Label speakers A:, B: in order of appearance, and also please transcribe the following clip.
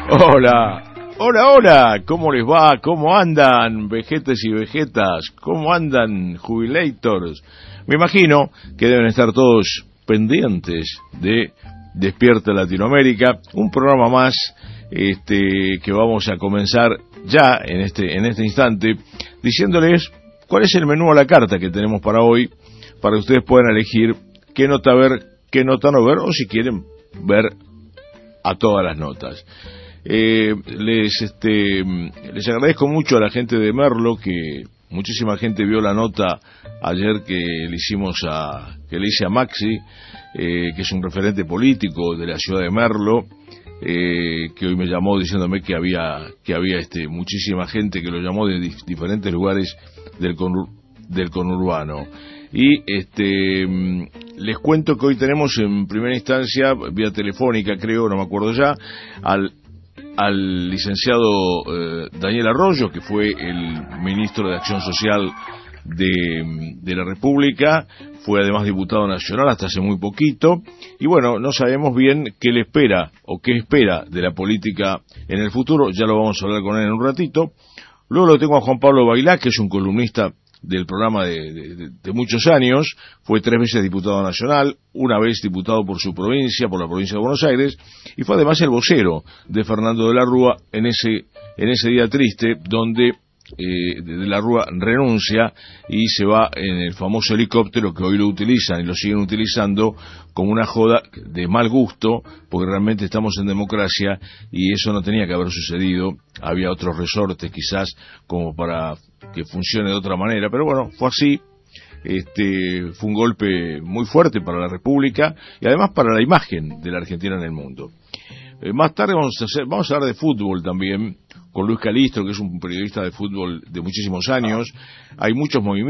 A: Hola, hola, hola, ¿cómo les va? ¿Cómo andan, vejetes y vegetas? ¿Cómo andan, jubilators? Me imagino que deben estar todos pendientes de Despierta Latinoamérica, un programa más que vamos a comenzar ya en este instante, diciéndoles cuál es el menú a la carta que tenemos para hoy, para que ustedes puedan elegir qué nota ver, qué nota no ver, o si quieren ver a todas las notas. Les agradezco mucho a la gente de Merlo, que muchísima gente vio la nota ayer que le hice a Maxi, que es un referente político de la ciudad de Merlo, que hoy me llamó diciéndome que había muchísima gente que lo llamó de diferentes lugares del conurbano. Y les cuento que hoy tenemos en primera instancia, vía telefónica creo, no me acuerdo ya, al licenciado Daniel Arroyo, que fue el ministro de Acción Social de la República, fue además diputado nacional hasta hace muy poquito, y bueno, no sabemos bien qué le espera o qué espera de la política en el futuro, ya lo vamos a hablar con él en un ratito. Luego lo tengo a Juan Pablo Bailá, que es un columnista del programa de muchos años, fue 3 veces diputado nacional, una vez diputado por su provincia, por la provincia de Buenos Aires, y fue además el vocero de Fernando de la Rúa en ese día triste donde de la Rúa renuncia y se va en el famoso helicóptero que hoy lo utilizan y lo siguen utilizando como una joda de mal gusto, porque realmente estamos en democracia y eso no tenía que haber sucedido. Había otros resortes quizás como para que funcione de otra manera, pero bueno, fue así. Fue un golpe muy fuerte para la República y además para la imagen de la Argentina en el mundo. Más tarde vamos a hablar de fútbol también con Luis Calistro, que es un periodista de fútbol de muchísimos años. Hay muchos movimientos